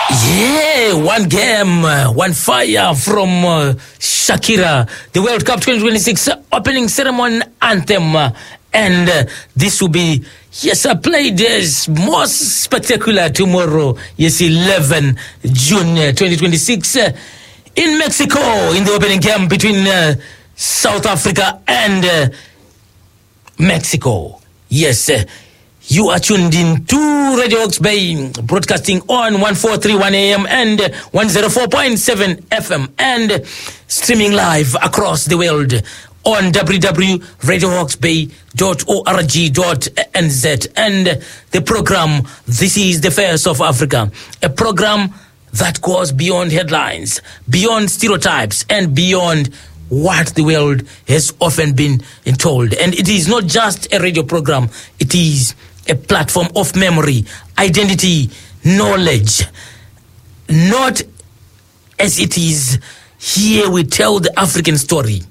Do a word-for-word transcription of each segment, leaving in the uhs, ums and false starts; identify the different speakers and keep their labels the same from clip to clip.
Speaker 1: Yeah, one game, uh, one fire from uh, Shakira, the World Cup twenty twenty-six opening ceremony anthem. Uh, and uh, this will be, yes, uh, played as most spectacular tomorrow, yes, eleventh of June uh, twenty twenty-six uh, in Mexico, in the opening game between uh, South Africa and uh, Mexico. Yes, uh, you are tuned in to Radio Hawke's Bay, broadcasting on one four three one A M and one oh four point seven F M, and streaming live across the world on w w w dot radio hawks bay dot org dot n z. And the program, this is the Face of Africa, a program that goes beyond headlines, beyond stereotypes, and beyond what the world has often been told. And it is not just a radio program, it is a platform of memory, identity, knowledge. Not as it is here we tell the African story,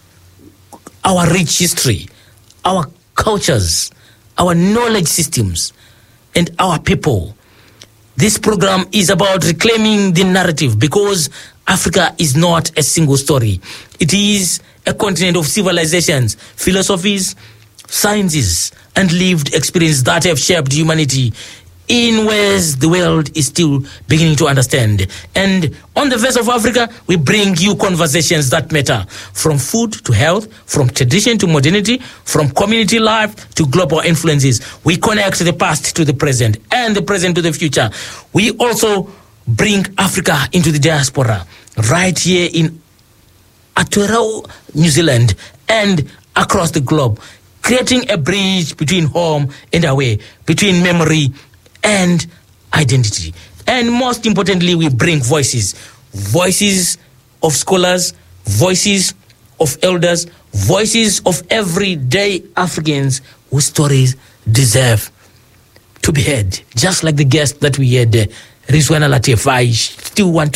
Speaker 1: our rich history, our cultures, our knowledge systems, and our people. This program is about reclaiming the narrative, because Africa is not a single story. It is a continent of civilizations, philosophies, sciences, and lived experience that have shaped humanity in ways the world is still beginning to understand. And on the Face of Africa, we bring you conversations that matter, from food to health, from tradition to modernity, from community life to global influences. We connect the past to the present and the present to the future. We also bring Africa into the diaspora, right here in Aotearoa, New Zealand, and across the globe, creating a bridge between home and away, between memory and identity. And most importantly, we bring voices, voices of scholars, voices of elders, voices of everyday Africans whose stories deserve to be heard. Just like the guest that we had, uh, Rizwana Latif. I still want to